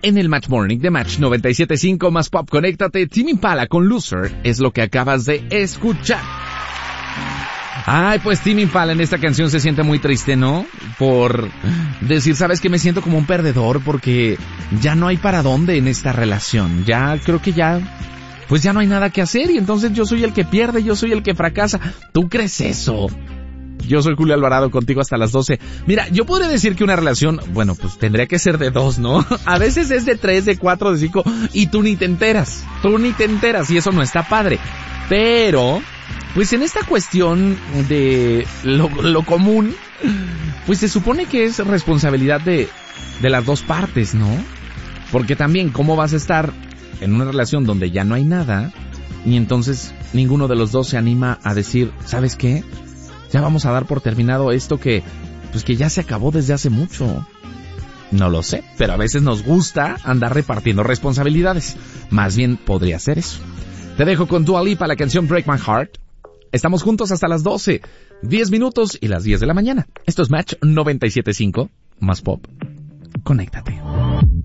En el Match Morning de Match 97.5 más Pop, conéctate. Tame Impala con Loser es lo que acabas de escuchar. Ay, pues Tame Impala en esta canción se siente muy triste, ¿no? Por decir, ¿sabes qué? Me siento como un perdedor porque ya no hay para dónde en esta relación. Ya creo que pues ya no hay nada que hacer y entonces yo soy el que pierde, yo soy el que fracasa. ¿Tú crees eso? Yo soy Julio Alvarado, contigo hasta las 12. Mira, yo podría decir que una relación, bueno, pues tendría que ser de 2, ¿no? A veces es de 3, de 4, de 5, y tú ni te enteras, y eso no está padre. Pero, pues en esta cuestión de lo común, pues se supone que es responsabilidad de las dos partes, ¿no? Porque también, ¿cómo vas a estar en una relación donde ya no hay nada, y entonces ninguno de los dos se anima a decir, ¿sabes qué? Ya vamos a dar por terminado esto que ya se acabó desde hace mucho. No lo sé, pero a veces nos gusta andar repartiendo responsabilidades. Más bien podría ser eso. Te dejo con Dua Lipa la canción Break My Heart. Estamos juntos hasta las 12, 10 minutos y las 10 de la mañana. Esto es Match 97.5, más Pop. Conéctate.